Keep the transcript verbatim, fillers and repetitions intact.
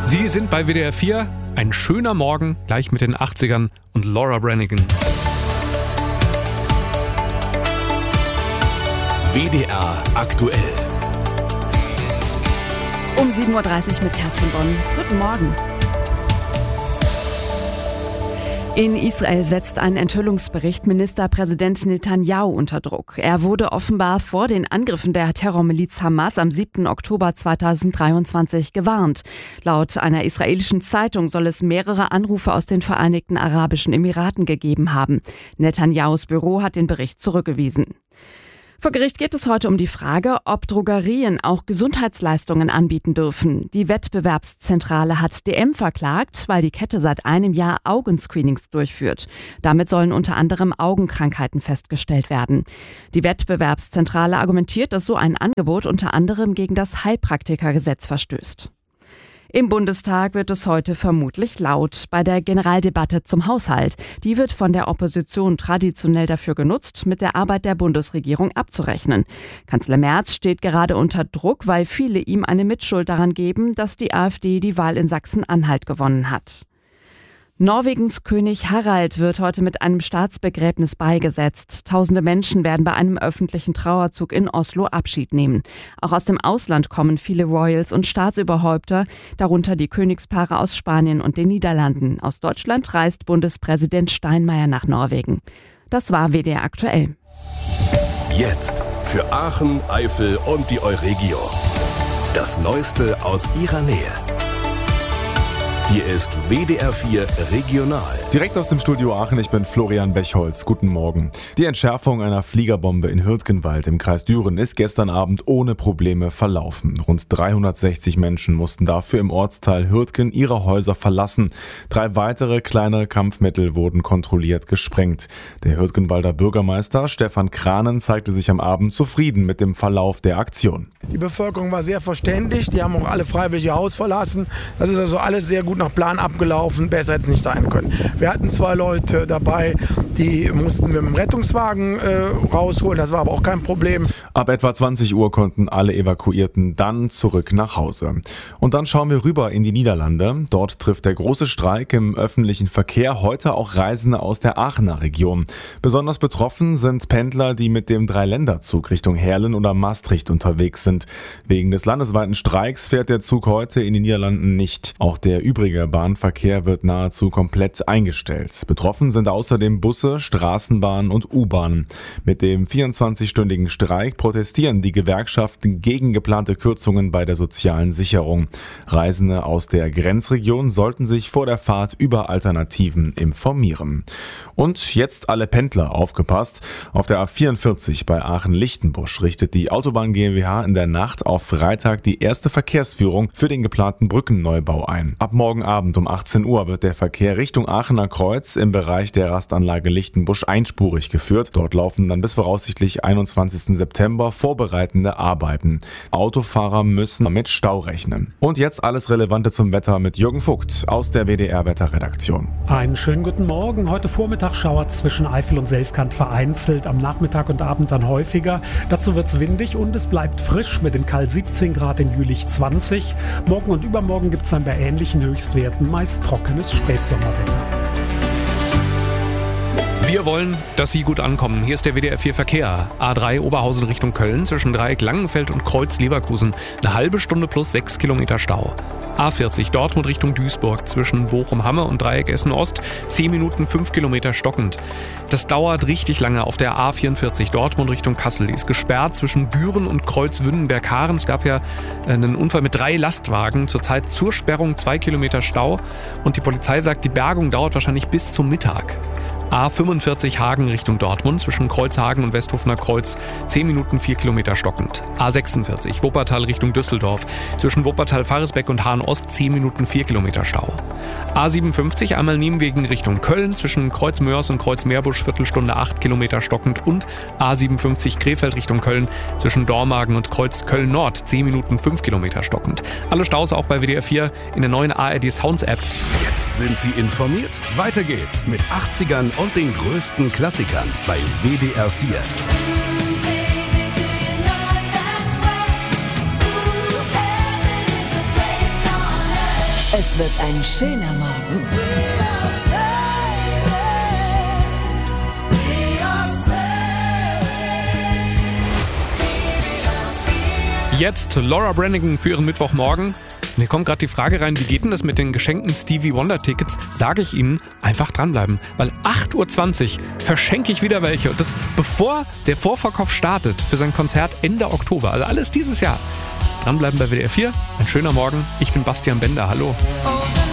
Sie sind bei W D R vier. Ein schöner Morgen, gleich mit den achtzigern und Laura Branigan. W D R aktuell. Um sieben Uhr dreißig mit Kerstin Bonn. Guten Morgen. In Israel setzt ein Enthüllungsbericht Ministerpräsident Netanyahu unter Druck. Er wurde offenbar vor den Angriffen der Terrormiliz Hamas am siebten Oktober zweitausenddreiundzwanzig gewarnt. Laut einer israelischen Zeitung soll es mehrere Anrufe aus den Vereinigten Arabischen Emiraten gegeben haben. Netanyahus Büro hat den Bericht zurückgewiesen. Vor Gericht geht es heute um die Frage, ob Drogerien auch Gesundheitsleistungen anbieten dürfen. Die Wettbewerbszentrale hat D M verklagt, weil die Kette seit einem Jahr Augenscreenings durchführt. Damit sollen unter anderem Augenkrankheiten festgestellt werden. Die Wettbewerbszentrale argumentiert, dass so ein Angebot unter anderem gegen das Heilpraktikergesetz verstößt. Im Bundestag wird es heute vermutlich laut bei der Generaldebatte zum Haushalt. Die wird von der Opposition traditionell dafür genutzt, mit der Arbeit der Bundesregierung abzurechnen. Kanzler Merz steht gerade unter Druck, weil viele ihm eine Mitschuld daran geben, dass die AfD die Wahl in Sachsen-Anhalt gewonnen hat. Norwegens König Harald wird heute mit einem Staatsbegräbnis beigesetzt. Tausende Menschen werden bei einem öffentlichen Trauerzug in Oslo Abschied nehmen. Auch aus dem Ausland kommen viele Royals und Staatsüberhäupter, darunter die Königspaare aus Spanien und den Niederlanden. Aus Deutschland reist Bundespräsident Steinmeier nach Norwegen. Das war W D R aktuell. Jetzt für Aachen, Eifel und die Euregio. Das Neueste aus ihrer Nähe. Hier ist W D R vier Regional. Direkt aus dem Studio Aachen, ich bin Florian Bechholz. Guten Morgen. Die Entschärfung einer Fliegerbombe in Hürtgenwald im Kreis Düren ist gestern Abend ohne Probleme verlaufen. Rund dreihundertsechzig Menschen mussten dafür im Ortsteil Hürtgen ihre Häuser verlassen. Drei weitere kleinere Kampfmittel wurden kontrolliert gesprengt. Der Hürtgenwalder Bürgermeister Stefan Kranen zeigte sich am Abend zufrieden mit dem Verlauf der Aktion. Die Bevölkerung war sehr verständig, die haben auch alle freiwillig ihr Haus verlassen. Das ist also alles sehr gut nach Plan abgelaufen, besser hätte es nicht sein können. Wir hatten zwei Leute dabei, die mussten wir mit dem Rettungswagen äh, rausholen, das war aber auch kein Problem. Ab etwa zwanzig Uhr konnten alle Evakuierten dann zurück nach Hause. Und dann schauen wir rüber in die Niederlande. Dort trifft der große Streik im öffentlichen Verkehr heute auch Reisende aus der Aachener Region. Besonders betroffen sind Pendler, die mit dem Dreiländerzug Richtung Heerlen oder Maastricht unterwegs sind. Wegen des landesweiten Streiks fährt der Zug heute in den Niederlanden nicht. Auch der übrige Bahnverkehr wird nahezu komplett eingestellt. Betroffen sind außerdem Busse, Straßenbahnen und U-Bahnen. Mit dem vierundzwanzigstündigen Streik protestieren die Gewerkschaften gegen geplante Kürzungen bei der sozialen Sicherung. Reisende aus der Grenzregion sollten sich vor der Fahrt über Alternativen informieren. Und jetzt alle Pendler aufgepasst. Auf der A vierundvierzig bei Aachen-Lichtenbusch richtet die Autobahn GmbH in der Nacht auf Freitag die erste Verkehrsführung für den geplanten Brückenneubau ein. Ab morgen Abend um achtzehn Uhr wird der Verkehr Richtung Aachener Kreuz im Bereich der Rastanlage Lichtenbusch einspurig geführt. Dort laufen dann bis voraussichtlich einundzwanzigsten September vorbereitende Arbeiten. Autofahrer müssen mit Stau rechnen. Und jetzt alles Relevante zum Wetter mit Jürgen Vogt aus der W D R-Wetterredaktion. Einen schönen guten Morgen. Heute Vormittag schauert zwischen Eifel und Selfkant vereinzelt, am Nachmittag und Abend dann häufiger. Dazu wird es windig und es bleibt frisch mit den kalt siebzehn Grad, in Jülich zwanzig. Morgen und übermorgen gibt es dann bei ähnlichen Höchstwerten meist trockenes Spätsommerwetter. Wir wollen, dass Sie gut ankommen. Hier ist der W D R vier Verkehr. A drei Oberhausen Richtung Köln zwischen Dreieck Langenfeld und Kreuz Leverkusen. Eine halbe Stunde plus sechs Kilometer Stau. A vierzig Dortmund Richtung Duisburg zwischen Bochum-Hamme und Dreieck Essen-Ost. zehn Minuten fünf Kilometer stockend. Das dauert richtig lange auf der A vierundvierzig Dortmund Richtung Kassel. Die ist gesperrt zwischen Büren und Kreuz Wünnenberg-Haaren. Es gab ja einen Unfall mit drei Lastwagen. Zurzeit zur Sperrung zwei Kilometer Stau. Und die Polizei sagt, die Bergung dauert wahrscheinlich bis zum Mittag. A fünfundvierzig Hagen Richtung Dortmund zwischen Kreuzhagen und Westhofener Kreuz zehn Minuten vier Kilometer stockend. A sechsundvierzig Wuppertal Richtung Düsseldorf zwischen Wuppertal-Faresbeck und Hahn-Ost zehn Minuten vier Kilometer Stau. A siebenundfünfzig einmal Nienwegen Richtung Köln zwischen Kreuzmörs und Kreuzmeerbusch Viertelstunde acht Kilometer stockend und A siebenundfünfzig Krefeld Richtung Köln zwischen Dormagen und Kreuz Köln-Nord zehn Minuten fünf Kilometer stockend. Alle Staus auch bei W D R vier in der neuen A R D Sounds App. Jetzt sind Sie informiert. Weiter geht's mit achtzigern und den größten Klassikern bei W D R vier. Es wird ein schöner Morgen. Jetzt Laura Branigan für ihren Mittwochmorgen. Mir kommt gerade die Frage rein, wie geht denn das mit den geschenkten Stevie Wonder Tickets? Sage ich Ihnen, einfach dranbleiben. Weil acht Uhr zwanzig verschenke ich wieder welche. Und das bevor der Vorverkauf startet für sein Konzert Ende Oktober. Also alles dieses Jahr. Dranbleiben bei W D R vier. Ein schöner Morgen. Ich bin Bastian Bender. Hallo.